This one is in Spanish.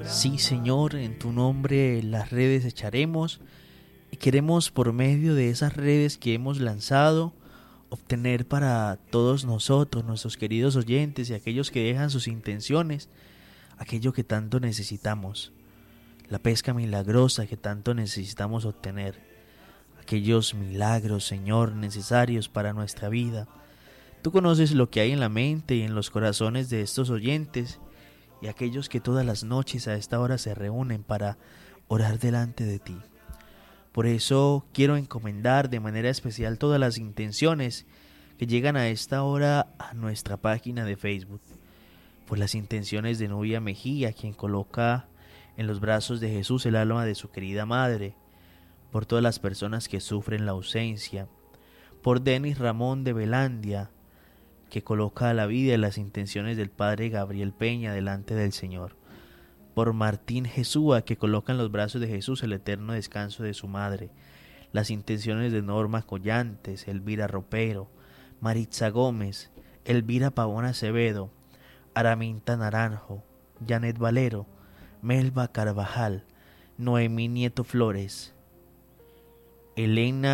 Sí, Señor, en tu nombre las redes echaremos y queremos por medio de esas redes que hemos lanzado obtener para todos nosotros, nuestros queridos oyentes y aquellos que dejan sus intenciones, aquello que tanto necesitamos, la pesca milagrosa que tanto necesitamos obtener, aquellos milagros, Señor, necesarios para nuestra vida. Tú conoces lo que hay en la mente y en los corazones de estos oyentes y aquellos que todas las noches a esta hora se reúnen para orar delante de ti. Por eso quiero encomendar de manera especial todas las intenciones que llegan a esta hora a nuestra página de Facebook. Por las intenciones de Nubia Mejía, quien coloca en los brazos de Jesús el alma de su querida madre. Por todas las personas que sufren la ausencia. Por Denis Ramón de Belandia, que coloca la vida y las intenciones del padre Gabriel Peña delante del Señor. Por Martín Jesúa, que coloca en los brazos de Jesús el eterno descanso de su madre. Las intenciones de Norma Collantes, Elvira Ropero, Maritza Gómez, Elvira Pavón Acevedo, Araminta Naranjo, Janet Valero, Melba Carvajal, Noemí Nieto Flores, Elena